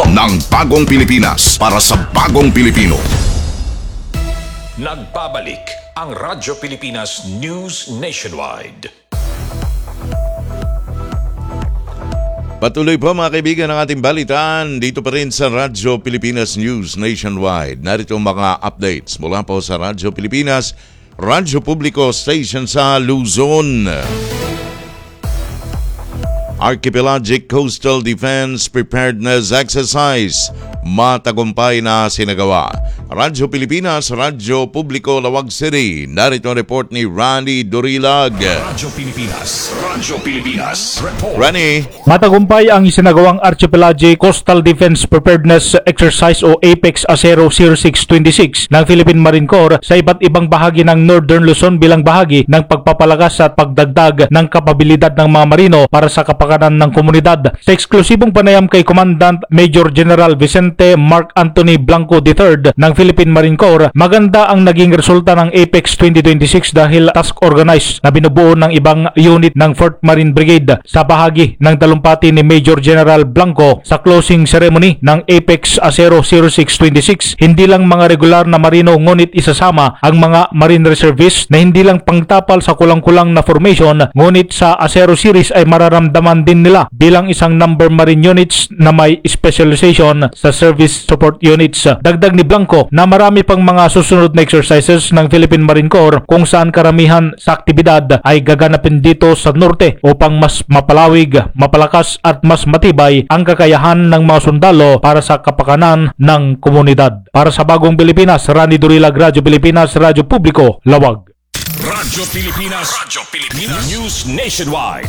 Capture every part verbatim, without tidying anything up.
ng bagong Pilipinas para sa bagong Pilipino. Nagbabalik ang Radyo Pilipinas News Nationwide. Patuloy po mga kaibigan ang ating balitaan dito pa rin sa Radyo Pilipinas News Nationwide. Narito mga updates mula po sa Radyo Pilipinas, Radyo Publiko Station sa Luzon. Archipelagic Coastal Defense Preparedness Exercise matagumpay na sinagawa. Radyo Pilipinas, Radyo Publiko Lawag City. Narito ang report ni Rani Dorilag. Radyo Pilipinas, Radyo Pilipinas Report. Rani. Matagumpay ang isinagawang Archipelagic Coastal Defense Preparedness Exercise o APEX Acero zero six twenty-six ng Philippine Marine Corps sa iba't ibang bahagi ng Northern Luzon bilang bahagi ng pagpapalakas at pagdagdag ng kapabilidad ng mga marino para sa kapakanan ng komunidad. Sa eksklusibong panayam kay Commandant Major General Vicente Mark Anthony Blanco the third ng Philippine Marine Corps, maganda ang naging resulta ng APEX twenty twenty-six dahil task organized na binubuo ng ibang unit ng fourth Marine Brigade. Sa bahagi ng talumpati ni Major General Blanco sa closing ceremony ng APEX Acero zero six twenty-six, hindi lang mga regular na marino ngunit isasama ang mga Marine Reservists na hindi lang pangtapal sa kulang-kulang na formation ngunit sa Acero series ay mararamdaman din nila bilang isang number Marine units na may specialization sa service support units. Dagdag ni Blanco na marami pang mga susunod na exercises ng Philippine Marine Corps kung saan karamihan sa aktibidad ay gaganapin dito sa norte upang mas mapalawig, mapalakas at mas matibay ang kakayahan ng mga sundalo para sa kapakanan ng komunidad. Para sa bagong Pilipinas, Rani Dorilag, Radyo Pilipinas, Radyo Publiko, Lawag. Radyo Pilipinas, Radyo Pilipinas News Nationwide.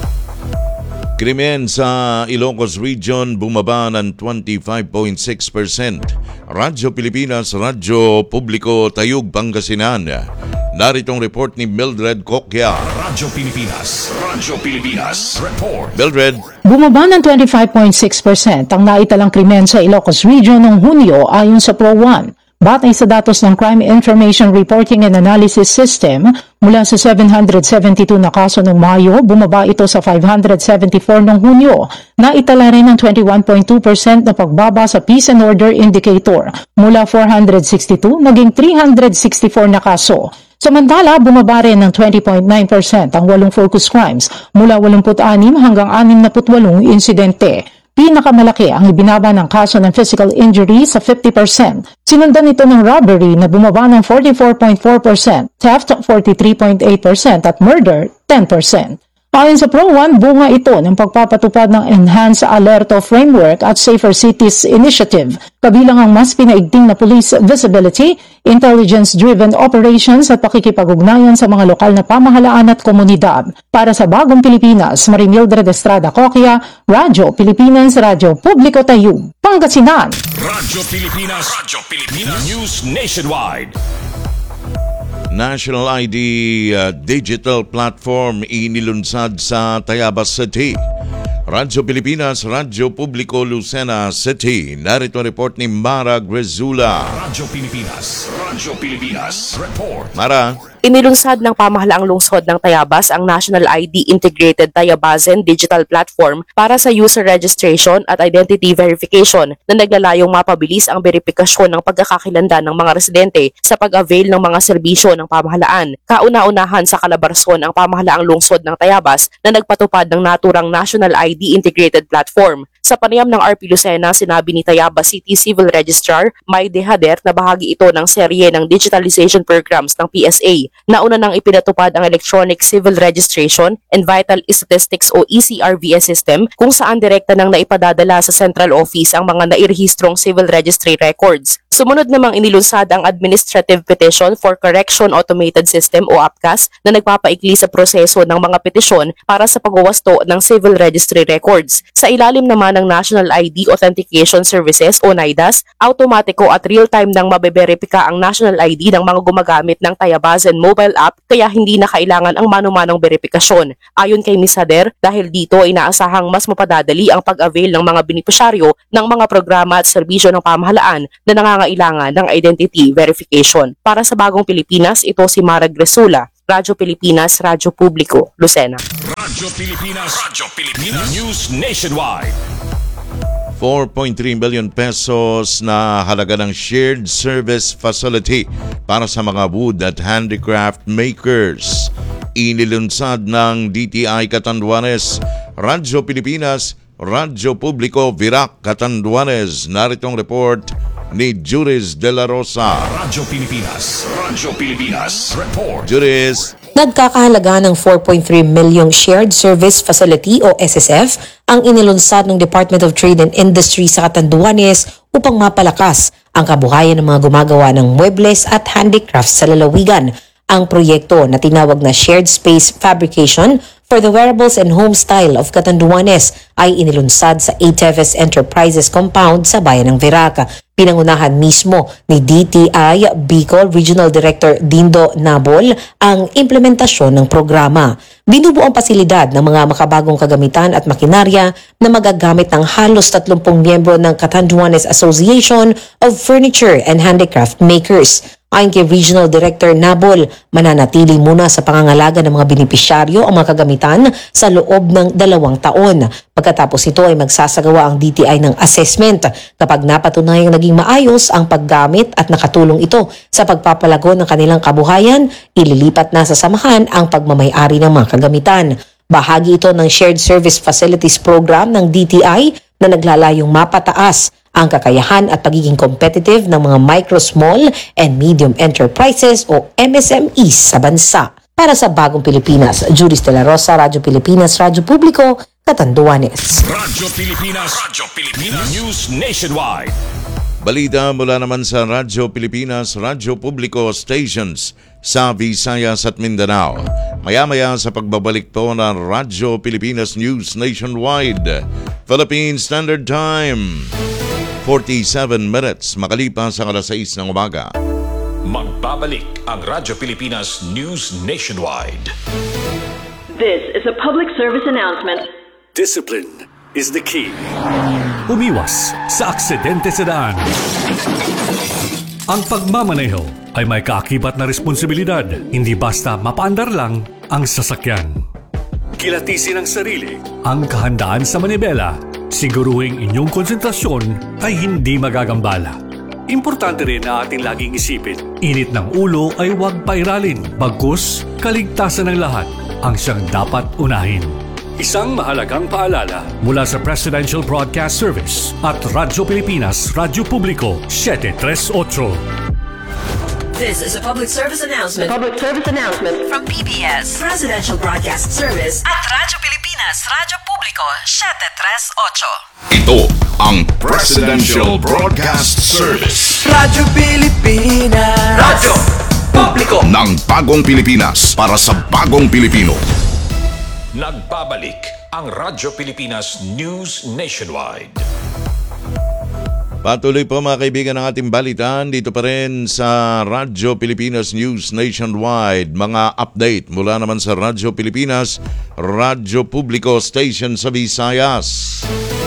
Krimen sa Ilocos Region bumaba ng twenty-five point six percent. Radyo Pilipinas, Radyo Publiko, Tayug, Pangasinan. Naritong report ni Mildred Kokya. Radyo Pilipinas, Radyo Pilipinas Report. Mildred. Bumaba ng twenty-five point six percent ang naitalang krimen sa Ilocos Region noong Hunyo ayon sa Pro one. Batay sa datos ng Crime Information Reporting and Analysis System, mula sa seven hundred seventy-two na kaso noong Mayo, bumaba ito sa five hundred seventy-four noong Hunyo. Naitala rin ng twenty-one point two percent na pagbaba sa Peace and Order Indicator. Mula four hundred sixty-two, naging three hundred sixty-four na kaso. Samantala, bumaba rin ng twenty point nine percent ang walong focus crimes mula eighty-six hanggang sixty-eight insidente. Pinakamalaki ang ibinaba ng kaso ng physical injury sa fifty percent. Sinundan ito ng robbery na bumaba ng forty-four point four percent, theft forty-three point eight percent at murder ten percent. Ayon sa Pro one, bunga ito ng pagpapatupad ng Enhanced Alerto Framework at Safer Cities Initiative, kabilang ang mas pinaigting na police visibility, intelligence-driven operations at pakikipag-ugnayan sa mga lokal na pamahalaan at komunidad. Para sa bagong Pilipinas, Marimildred Estrada Kokya, Radyo Pilipinas, Radyo Publiko Tayug, Pangasinan. Radyo Pilipinas, Radyo Pilipinas News Nationwide. National I D uh, Digital Platform inilunsad sa Tayabas City. Radyo Pilipinas, Radyo Publiko, Lucena City. Narito ang report ni Mara Grezula. Radyo Pilipinas, Radyo Pilipinas Report. Mara. Inilunsad ng pamahalaang lungsod ng Tayabas ang National I D Integrated Tayabasan Digital Platform para sa user registration at identity verification na naglalayong mapabilis ang verifikasyon ng pagkakakilanlan ng mga residente sa pag-avail ng mga serbisyo ng pamahalaan. Kauna-unahan sa kalabarsyon ang pamahalaang lungsod ng Tayabas na nagpatupad ng naturang National I D Integrated Platform. Sa panayam ng R P Lucena, sinabi ni Tayabas City Civil Registrar May Dehader na bahagi ito ng serye ng digitalization programs ng P S A. Nauna nang ipinatupad ang Electronic Civil Registration and Vital Statistics o E C R V S system kung saan direkta nang naipadadala sa Central Office ang mga nairehistrong civil registry records. Sumunod namang inilunsad ang Administrative Petition for Correction Automated System o A P C A S na nagpapaikli sa proseso ng mga petisyon para sa pagwawasto ng civil registry records. Sa ilalim naman ng National I D Authentication Services o NAIDAS, automatiko at real-time nang mabeberipika ang National I D ng mga gumagamit ng Tayabasan mobile app kaya hindi na kailangan ang mano-manong verifikasyon. Ayon kay Miz Hader, dahil dito ay inaasahang mas mapadadali ang pag-avail ng mga benepisyaryo ng mga programa at serbisyo ng pamahalaan na nangangailangan ng identity verification. Para sa bagong Pilipinas, ito si Mara Gresula, Radyo Pilipinas, Radyo Publiko, Lucena. Radyo Pilipinas, Radyo Pilipinas News Nationwide. four point three billion pesos na halaga ng shared service facility para sa mga wood at handicraft makers. Inilunsad ng D T I Catanduanes, Radyo Pilipinas, Radyo Publiko, Virac, Catanduanes. Narito ang report ni Juris de la Rosa. Radyo Pilipinas, Radyo Pilipinas, report. Juris. Nagkakahalaga ng four point three million Shared Service Facility o S S F ang inilunsad ng Department of Trade and Industry sa Catanduanes upang mapalakas ang kabuhayan ng mga gumagawa ng muebles at handicrafts sa lalawigan. Ang proyekto na tinawag na Shared Space Fabrication for the Wearables and Home Style of Catanduanes ay inilunsad sa A T E V S Enterprises Compound sa bayan ng Virac. Pinangunahan mismo ni D T I Bicol Regional Director Dindo Nabol ang implementasyon ng programa. Binubuo ang pasilidad ng mga makabagong kagamitan at makinarya na magagamit ng halos tatlumpung miyembro ng Catanduanes Association of Furniture and Handicraft Makers. Ayon kay Regional Director Nabol, mananatili muna sa pangangalaga ng mga benepisyaryo ang mga kagamitan sa loob ng dalawang taon. Pagkatapos ito ay magsasagawa ang D T I ng assessment. Kapag napatunayang naging maayos ang paggamit at nakatulong ito sa pagpapalago ng kanilang kabuhayan, ililipat na sa samahan ang pagmamayari ng mga kagamitan. Bahagi ito ng Shared Service Facilities Program ng D T I na naglalayong mapataas ang kakayahan at pagiging competitive ng mga micro, small, and medium enterprises o M S M Es sa bansa. Para sa Bagong Pilipinas, Juris de la Rosa, Radyo Pilipinas, Radyo Publiko, Catanduanes. Radyo Pilipinas, Radyo Pilipinas, News Nationwide. Balita mula naman sa Radyo Pilipinas, Radyo Publiko stations sa Visayas at Mindanao. Maya-maya sa pagbabalik po ng Radyo Pilipinas News Nationwide, Philippine Standard Time, forty-seven minutes makalipas sa alas sais ng umaga. Magbabalik ang Radyo Pilipinas News Nationwide. This is a public service announcement. Discipline is the key. Umiwas sa aksidente sa daan. Ang pagmamaneho ay may kaakibat na responsibilidad, hindi basta mapaandar lang ang sasakyan. Kilatisin ang sarili, ang kahandaan sa manibela, siguruhing inyong konsentrasyon ay hindi magagambala. Importante rin na ating laging isipin, init ng ulo ay huwag pairalin, bagkus kaligtasan ng lahat ang siyang dapat unahin. Isang mahalagang paalala mula sa Presidential Broadcast Service at Radyo Pilipinas, Radyo Publiko, seven three eight. This is a public service announcement. Public service announcement From P B S, Presidential Broadcast Service at Radyo Pilipinas, Radyo Publiko, seven three eight. Ito ang Presidential Broadcast Service Radyo Pilipinas Radyo Publiko ng Bagong Pilipinas para sa Bagong Pilipino. Nagbabalik ang Radyo Pilipinas News Nationwide. Patuloy po mga kaibigan ng ating balitaan dito pa rin sa Radyo Pilipinas News Nationwide. Mga update mula naman sa Radyo Pilipinas, Radyo Publiko Station sa Visayas.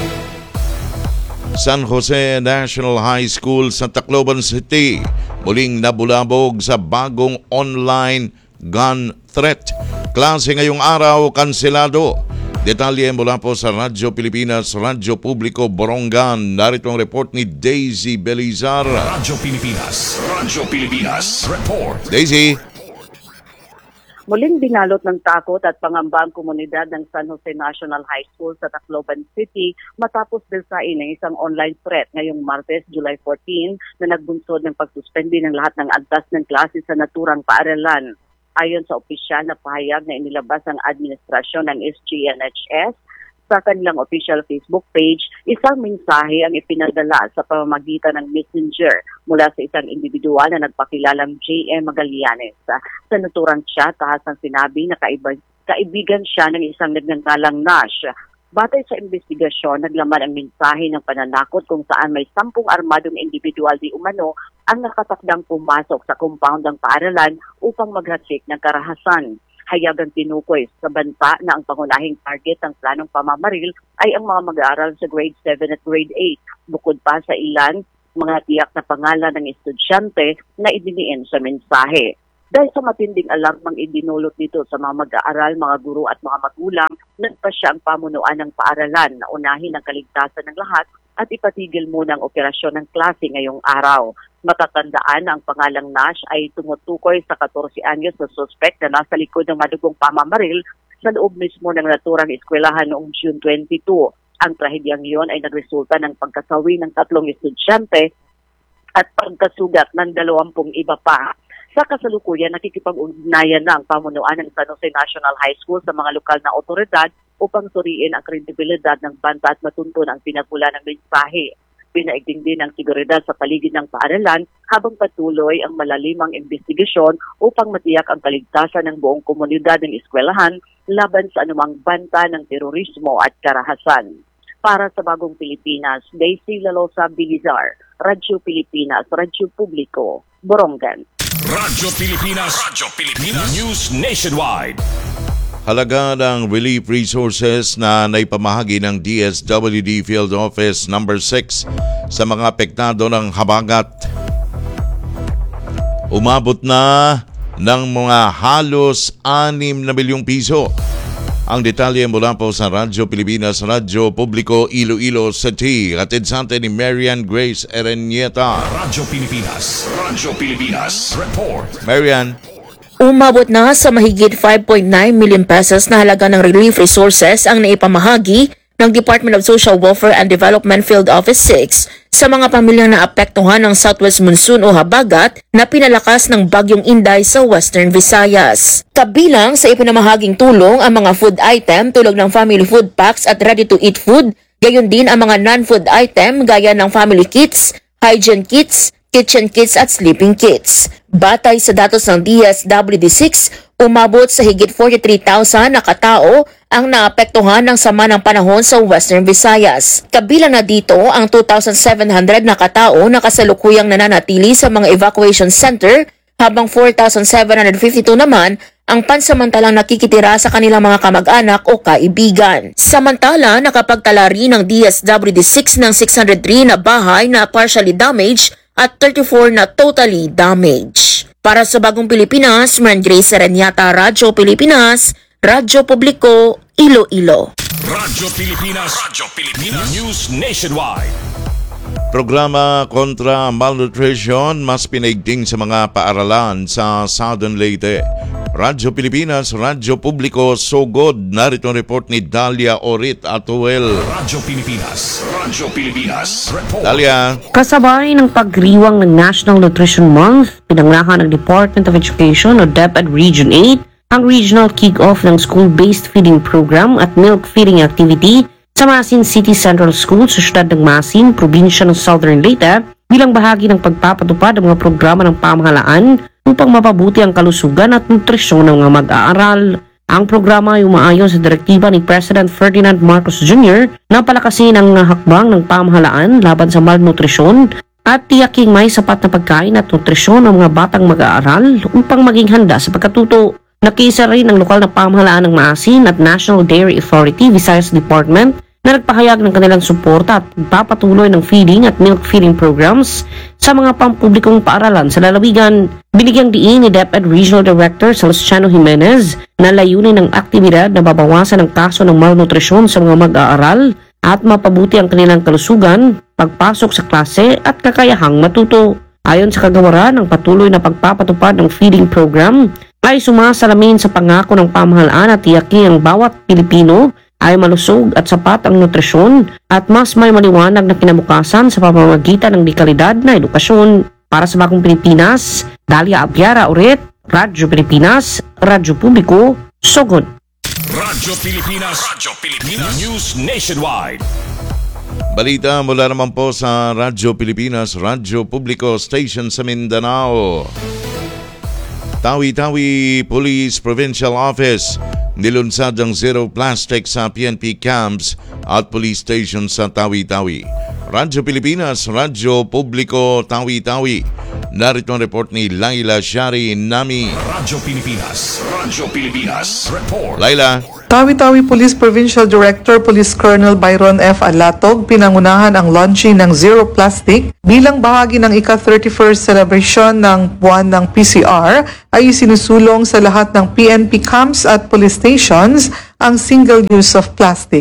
San Jose National High School sa Tacloban City muling nabulabog sa bagong online gun threat. Klase ngayong araw, kanselado. Detalye mula po sa Radyo Pilipinas, Radyo Publiko, Borongan. Narito ang report ni Daisy Belizar. Radyo Pilipinas, Radyo Pilipinas, report. Daisy. Muling binalot ng takot at pangamba ang komunidad ng San Jose National High School sa Tacloban City matapos bilsain ng isang online threat ngayong Martes, July fourteen na nagbunsod ng pagsuspendi ng lahat ng antas ng klase sa naturang paaralan. Ayon sa opisyal na pahayag na inilabas ng administrasyon ng S G N H S sa kanilang official Facebook page, isang mensahe ang ipinadala sa pamamagitan ng messenger mula sa isang individual na nagpakilalang J M Magallanes. Sa naturang chat, tahasang sinabi na kaiba, kaibigan siya ng isang nagngangalang Nash. Batay sa investigasyon, naglaman ang mensahe ng pananakot kung saan may sampung armadong individual di umano ang nakatakdang pumasok sa compound ng paaralan upang maghatsik ng karahasan. Hayagang tinukoy sa banta na ang pangunahing target ng planong pamamaril ay ang mga mag-aaral sa grade seven at grade eight. Bukod pa sa ilan, mga tiyak na pangalan ng estudyante na idiniin sa mensahe. Dahil sa matinding alarmang idinulot nito sa mga mag-aaral, mga guro at mga magulang, nagpasya ang pamunuan ng paaralan na unahin ang kaligtasan ng lahat at ipatigil muna ang operasyon ng klase ngayong araw. Matatandaan na ang pangalang Nash ay tumutukoy sa fourteen anyos na suspect na nasa likod ng madugong pamamaril sa loob mismo ng naturang eskwelahan noong June twenty-two. Ang trahedyang iyon ay nagresulta ng pagkasawi ng tatlong estudyante at pagkasugat ng dalawampung iba pa. Sa kasalukuyan, nakikipag-ugnayan na ang pamunuan ng San Jose National High School sa mga lokal na otoridad upang suriin ang kredibilidad ng banta at matunton ang pinagmula ng mensahe. Pinaigting din ang seguridad sa paligid ng paaralan habang patuloy ang malalimang investigasyon upang matiyak ang kaligtasan ng buong komunidad ng eskwelahan laban sa anumang banta ng terorismo at karahasan. Para sa Bagong Pilipinas, Daisy Lalosa Bilizar, Radyo Pilipinas, Radyo Publiko, Borongan. Radyo Pilipinas, Radyo Pilipinas News Nationwide. Halaga ng relief resources na naipamahagi ng D S W D Field Office number six sa mga apektado ng habagat umabot na ng mga halos anim na milyong piso. Ang detalye mula po sa Radyo Pilipinas, Radyo Publiko, Iloilo City. Hatid sa atin ni Marian Grace Erenieta. Radyo Pilipinas, Radyo Pilipinas Report. Marian. Umabot na sa mahigit five point nine million pesos na halaga ng relief resources ang naipamahagi ng Department of Social Welfare and Development Field Office six sa mga pamilyang naapektuhan ng Southwest Monsoon o habagat na pinalakas ng Bagyong Inday sa Western Visayas. Kabilang sa ipinamahaging tulong ang mga food item tulad ng family food packs at ready-to-eat food, gayon din ang mga non-food item gaya ng family kits, hygiene kits, kitchen kits at sleeping kits. Batay sa datos ng D S W D six, umabot sa higit forty-three thousand na katao ang naapektuhan ng sama ng panahon sa Western Visayas. Kabilang na dito ang two thousand seven hundred na katao na kasalukuyang nananatili sa mga evacuation center habang four thousand seven hundred fifty-two naman ang pansamantalang nakikitira sa kanilang mga kamag-anak o kaibigan. Samantala, nakapagtala rin ng D S W D six ng six hundred three na bahay na partially damaged at thirty-four na totally damaged. Para sa Bagong Pilipinas, Marian Grace Erenieta, Radyo Pilipinas, Radyo Publiko, Iloilo. Radyo Pilipinas, Radyo Pilipinas News Nationwide. Programa kontra malnutrition mas pinaigting sa mga paaralan sa Southern Leyte. Radyo Pilipinas, Radyo Publiko, Sugod. Narito ang report ni Dalia Orit Atuel. Radyo Pilipinas, Radyo Pilipinas Report. Dalia. Kasabay ng pagriwang ng National Nutrition Month, pinanglahan ng Department of Education o DepEd Region eight ang regional kick-off ng school-based feeding program at milk feeding activity sa Masin City Central School sa siyudad ng Masin, probinsya ng Southern Leyte bilang bahagi ng pagpapatupad ng mga programa ng pamahalaan upang mapabuti ang kalusugan at nutrisyon ng mga mag-aaral. Ang programa ay umaayon sa direktiba ni President Ferdinand Marcos Junior na palakasin ang hakbang ng pamahalaan laban sa malnutrisyon at tiyaking may sapat na pagkain at nutrisyon ng mga batang mag-aaral upang maging handa sa pagkatuto. Nakiisa rin ang lokal na pamahalaan ng Maasin at National Dairy Authority Visayas Department na nagpahayag ng kanilang suporta at pagpapatuloy ng feeding at milk feeding programs sa mga pampublikong paaralan sa lalawigan. Binigyang diin ni DepEd Regional Director Celestiano Jimenez na layunin ng aktibidad na babawasan ang kaso ng malnutrisyon sa mga mag-aaral at mapabuti ang kanilang kalusugan, pagpasok sa klase at kakayahang matuto. Ayon sa kagawaran, ang patuloy na pagpapatupad ng feeding program ay sumasalamin sa pangako ng pamahalaan at tiyaking ang bawat Pilipino ay malusog at sapat ang nutrisyon at mas may maliwanag na kinabukasan sa pamamagitan ng dekalidad na edukasyon. Para sa Bagong Pilipinas, Dalia Abiara ulit, Radyo Pilipinas, Radyo Publiko, Sugod. Radyo Pilipinas, Radyo Pilipinas News Nationwide. Balita mula naman po sa Radyo Pilipinas, Radyo Publiko Station sa Mindanao. Tawi-Tawi Police Provincial Office nilunsad ang zero plastic sa P N P camps at police station sa Tawi-Tawi. Radyo Pilipinas, Radyo Publiko, Tawi-Tawi. Narito ang report ni Laila Shari Nami. Radyo Pilipinas, Radyo Pilipinas Report. Laila. Tawi-Tawi Police Provincial Director Police Colonel Byron F. Alatog pinangunahan ang launching ng Zero Plastic bilang bahagi ng ika-thirty-first celebration ng buwan ng P C R ay isinusulong sa lahat ng P N P camps at police stations ang single use of plastic.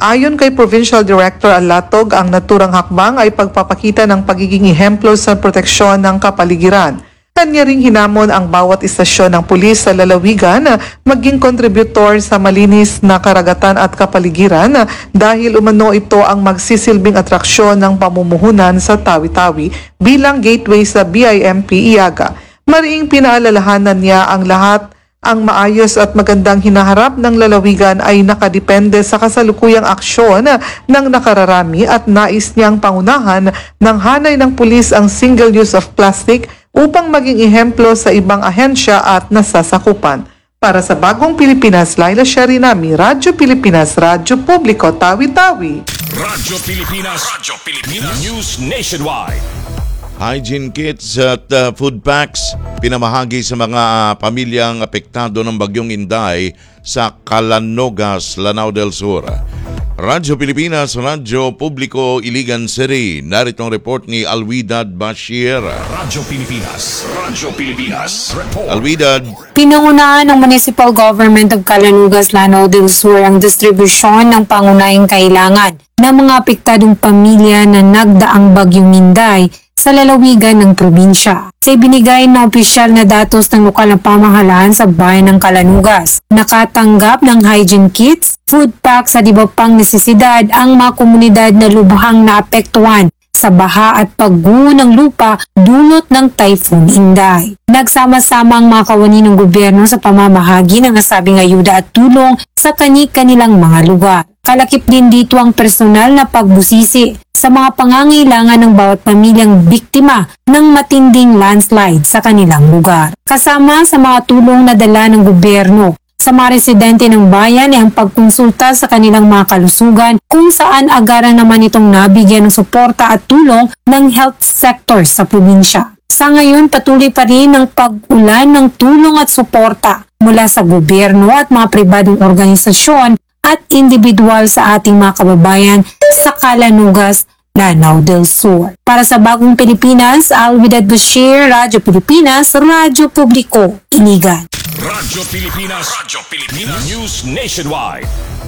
Ayon kay Provincial Director Alatog, ang naturang hakbang ay pagpapakita ng pagiging ehemplo sa proteksyon ng kapaligiran. Kanya ring hinamon ang bawat istasyon ng pulis sa lalawigan na maging kontributor sa malinis na karagatan at kapaligiran dahil umano ito ang magsisilbing atraksyon ng pamumuhunan sa Tawi-Tawi bilang gateway sa B I M P Iaga. Mariing pinaalalahanan niya ang lahat ang maayos at magandang hinaharap ng lalawigan ay nakadepende sa kasalukuyang aksyon ng nakararami at nais niyang pangunahan ng hanay ng pulis ang single use of plastic upang maging ehemplo sa ibang ahensya at nasasakupan. Para sa Bagong Pilipinas, Laila Sharinami, Radyo Pilipinas, Radyo Publiko, Tawi-Tawi. Radyo Pilipinas, Radyo Pilipinas, News Nationwide. Hygiene kits at uh, food packs pinamahagi sa mga uh, pamilyang apektado ng Bagyong Inday sa Calanogas, Lanao del Sur. Radyo Pilipinas, Radyo Publiko, Iligan City. Narito ang report ni Alwidad Bashir. Radyo Pilipinas, Radyo Pilipinas, report. Alwidad. Pinangunahan ng Municipal Government of Calanogas, Lanao del Sur ang distribusyon ng pangunahing kailangan ng mga apektadong pamilya na nagdaang Bagyong Inday sa lalawigan ng probinsya. Sa ibinigay na opisyal na datos ng lokal na pamahalaan sa bayan ng Calanogas, nakatanggap ng hygiene kits, food packs at iba pang necesidad ang mga komunidad na lubhang naapektuhan sa baha at pagguho ng lupa dulot ng Typhoon Inday. Nagsama-sama ang mga kawani ng gobyerno sa pamamahagi ng nasabing ayuda at tulong sa kani-kanilang mga lugar. Kalakip din dito ang personal na pagbusisi sa mga pangangailangan ng bawat pamilyang biktima ng matinding landslide sa kanilang lugar. Kasama sa mga tulong na dala ng gobyerno sa mga residente ng bayan ay ang pagkonsulta sa kanilang mga kalusugan kung saan agaran naman itong nabigyan ng suporta at tulong ng health sector sa probinsya. Sa ngayon, patuloy pa rin ang pag-ulan ng tulong at suporta mula sa gobyerno at mga pribadong organisasyon at individual sa ating mga kababayan sa Calanogas, Lanao del Sur. Para sa Bagong Pilipinas, Alwidad Bashir, Radyo Pilipinas, Radyo Publiko, Iligan. Radyo Pilipinas, Radyo Pilipinas, News Nationwide.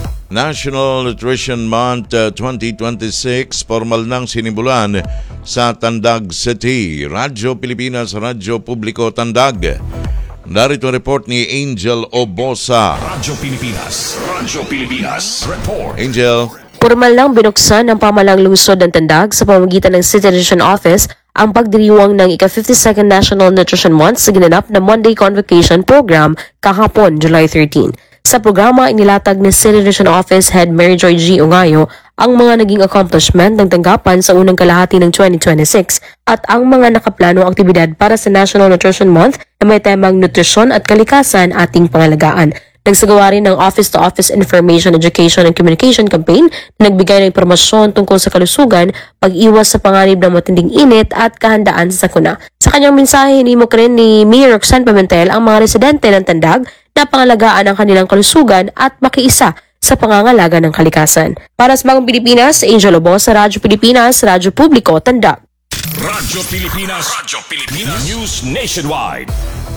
National Nutrition Month uh, twenty twenty-six, formal nang sinimulan sa Tandag City. Radyo Pilipinas, Radyo Publiko, Tandag. Narito report ni Angel Obosa. Radyo Pilipinas, Radyo Pilipinas, report. Angel. Formal lang binuksan ng pamalang lungsod ng Tandag sa pamamagitan ng City Nutrition Office ang pagdiriwang ng ika-fifty-second National Nutrition Month sa ginanap na Monday Convocation Program kahapon, July thirteenth. Sa programa, inilatag ni City Nutrition Office Head Mary Joy G. Ungayo ang mga naging accomplishment ng tanggapan sa unang kalahati ng twenty twenty-six at ang mga nakaplano aktibidad para sa National Nutrition Month na may temang nutrisyon at kalikasan ating pangalagaan. Nagsagawa rin ng Office-to-Office Information, Education and Communication Campaign na nagbigay ng impormasyon tungkol sa kalusugan, pag-iwas sa panganib ng matinding init at kahandaan sa sakuna. Sa kanyang mensahe, hinimok rin ni Mayor Roxanne Pimentel ang mga residente ng Tandag na pangalagaan ang kanilang kalusugan at makiisa sa pangangalaga ng kalikasan. Para sa Bagong Pilipinas, Angel Obosa, Radyo Pilipinas, Radyo Publiko, Tandag. Radyo Pilipinas, Radyo Pilipinas, News Nationwide.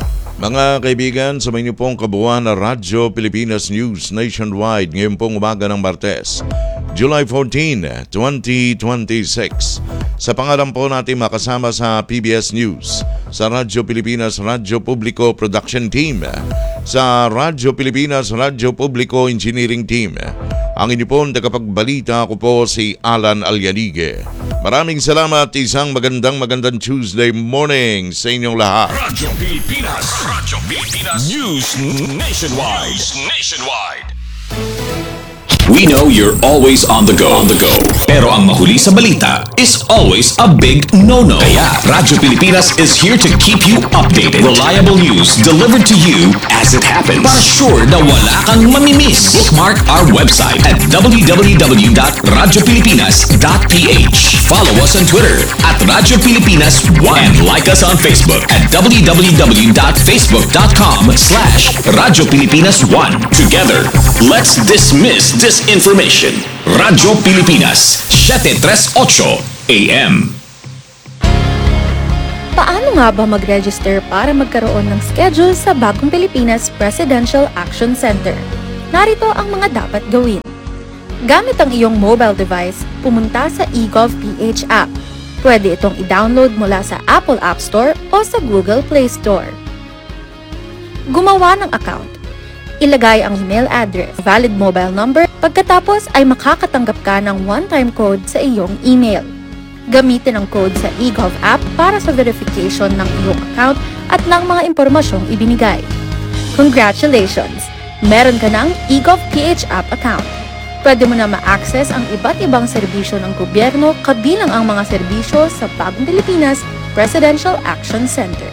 Mga kaibigan, sa inyo pong kabuuan na Radyo Pilipinas News Nationwide ngayon pong umaga ng Martes, July fourteenth, twenty twenty-six. Sa pangalan po natin makasama sa P B S News, sa Radyo Pilipinas Radyo Publiko Production Team, sa Radyo Pilipinas Radyo Publiko Engineering Team. Ang inyo pong tagapagbalita ko po si Alan Alyalige. Maraming salamat, isang magandang magandang Tuesday morning sa inyong lahat. Radyo Pilipinas, Radyo Pilipinas, News Nationwide. News Nationwide. We know you're always on the go. On the go. Pero ang mahuli sa balita is always a big no-no. Kaya Radyo Pilipinas is here to keep you updated. Reliable news delivered to you as it happens. Para sure na wala kang mamimiss. Bookmark our website at w w w dot radyo pilipinas dot p h. Follow us on Twitter at Radyo Pilipinas one. And like us on Facebook at w w w dot facebook dot com slash Radyo Pilipinas one. Together, let's dismiss this information. Radyo Pilipinas, seven thirty-eight A M. Paano nga ba mag-register para magkaroon ng schedule sa Bagong Pilipinas Presidential Action Center? Narito ang mga dapat gawin. Gamit ang iyong mobile device, pumunta sa eGovPH app. Pwede itong i-download mula sa Apple App Store o sa Google Play Store. Gumawa ng account. Ilagay ang email address, valid mobile number, pagkatapos ay makakatanggap ka ng one-time code sa iyong email. Gamitin ang code sa eGov app para sa verification ng iyong account at ng mga impormasyong ibinigay. Congratulations! Meron ka ng eGovPH app account. Pwede mo na ma-access ang iba't ibang serbisyo ng gobyerno kabilang ang mga serbisyo sa Bagong Pilipinas Presidential Action Center.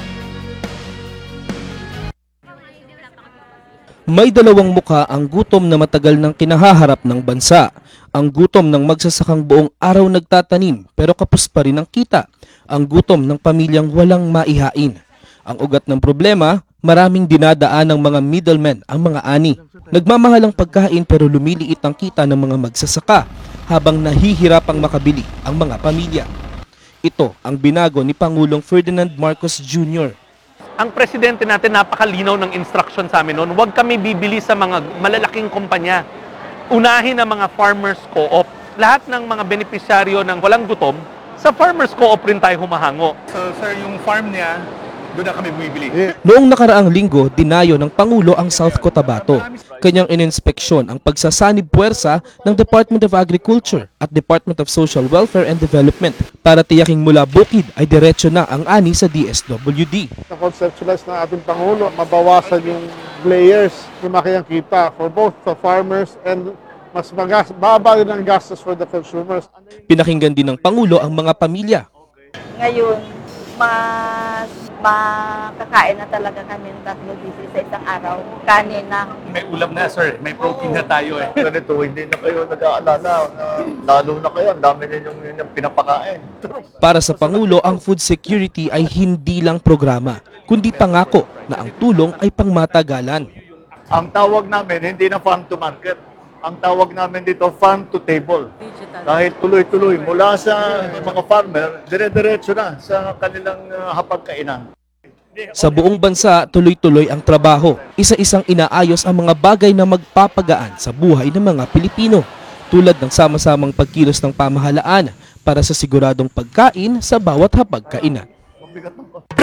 May dalawang mukha ang gutom na matagal nang kinahaharap ng bansa. Ang gutom ng magsasakang buong araw nagtatanim pero kapos pa rin ang kita. Ang gutom ng pamilyang walang maihain. Ang ugat ng problema, maraming dinadaan ng mga middlemen ang mga ani. Nagmamahal ang pagkain pero lumiliit ang kita ng mga magsasaka habang nahihirapang makabili ang mga pamilya. Ito ang binago ni Pangulong Ferdinand Marcos Junior Ang presidente natin napakalinaw ng instruction sa amin noon, huwag kami bibili sa mga malalaking kumpanya. Unahin ang mga farmers co-op. Lahat ng mga benepisyaryo ng walang gutom, sa farmers co-op rin tayo humahango. So sir, yung farm niya, doon na kami bumibili. Noong nakaraang linggo, dinayo ng Pangulo ang South Cotabato. Kanyang ininspeksyon ang pagsasanib puwersa ng Department of Agriculture at Department of Social Welfare and Development para tiyaking mula bukid ay diretso na ang ani sa D S W D. Na-conceptualize ng ating Pangulo, mabawasan yung layers, lumaki ang kita for both the farmers and mas magas, baba din ang gastos for the consumers. Pinakinggan din ng Pangulo ang mga pamilya. Ngayon, mas makakain na talaga kami ng tatlo dito sa isang araw. Kanin na. May ulam na sir, may protein na tayo eh. Ganito, hindi na kayo nag-aalala na lalo na kayo, ang dami ninyong yung pinapakain. Para sa Pangulo, ang food security ay hindi lang programa, kundi pangako na ang tulong ay pangmatagalan. Ang tawag namin, hindi na farm to market. Ang tawag namin dito, farm to table. Dahil tuloy-tuloy, mula sa mga farmer, dire-diretso na sa kanilang uh, hapagkainan. Sa buong bansa, tuloy-tuloy ang trabaho. Isa-isang inaayos ang mga bagay na magpapagaan sa buhay ng mga Pilipino, tulad ng sama-samang pagkilos ng pamahalaan para sa siguradong pagkain sa bawat hapagkainan.